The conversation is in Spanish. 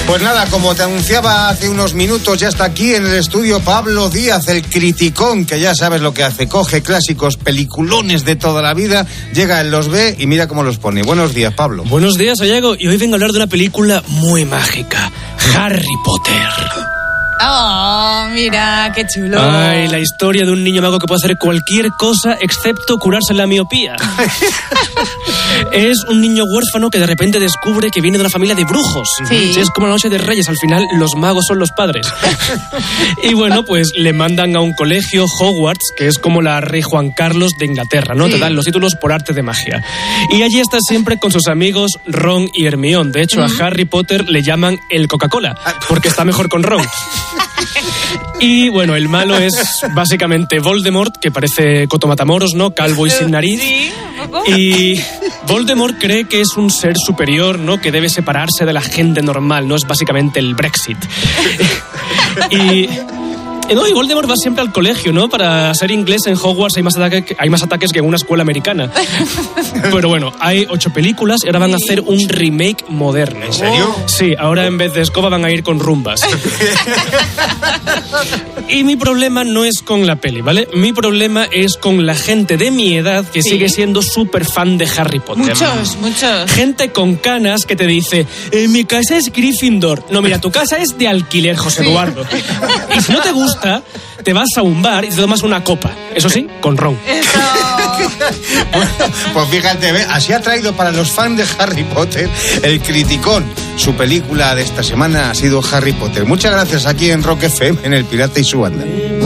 Pues nada, como te anunciaba hace unos minutos, ya está aquí en el estudio Pablo Díaz, el criticón, que ya sabes lo que hace. Coge clásicos, peliculones de toda la vida, llega, él los ve y mira cómo los pone. Buenos días, Pablo. Buenos días, Ollego. Y hoy vengo a hablar de una película muy mágica, Harry Potter. Oh, mira, qué chulo. Ay, la historia de un niño mago que puede hacer cualquier cosa excepto curarse la miopía. Es un niño huérfano que de repente descubre que viene de una familia de brujos. Sí. Es como la noche de Reyes, al final los magos son los padres. Y bueno, pues le mandan a un colegio, Hogwarts, que es como la Rey Juan Carlos de Inglaterra, ¿no? Sí. Te dan los títulos por arte de magia. Y allí está siempre con sus amigos Ron y Hermione. De hecho, a Harry Potter le llaman el Coca-Cola, porque está mejor con Ron. Y bueno, el malo es básicamente Voldemort, que parece Coto Matamoros, ¿no? Calvo y sin nariz. Sí, un poco. Y Voldemort cree que es un ser superior, ¿no? Que debe separarse de la gente normal, ¿no? Es básicamente el Brexit. Y Voldemort va siempre al colegio, ¿no? Para ser inglés en Hogwarts hay más ataques que en una escuela americana. Pero bueno, hay 8 películas y ahora van a hacer un remake moderno. ¿En serio? Sí, ahora en vez de escoba van a ir con rumbas. Y mi problema no es con la peli, ¿vale? Mi problema es con la gente de mi edad que sigue siendo súper fan de Harry Potter. Muchos. Gente con canas que te dice, mi casa es Gryffindor. No, mira, tu casa es de alquiler, José Eduardo. Y si no te gusta, te vas a un bar y te tomas una copa. Eso sí, con ron. Eso. Bueno, pues fíjate, ¿ves? Así ha traído para los fans de Harry Potter el criticón. Su película de esta semana ha sido Harry Potter. Muchas gracias aquí en Rock FM, en El Pirata y su banda.